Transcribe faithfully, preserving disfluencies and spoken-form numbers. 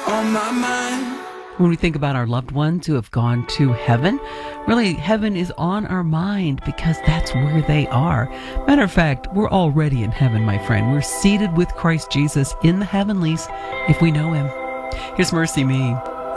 on my mind. When we think about our loved ones who have gone to heaven, really, heaven is on our mind because that's where they are. Matter of fact, we're already in heaven, my friend. We're seated with Christ Jesus in the heavenlies if we know him. Here's Mercy Me.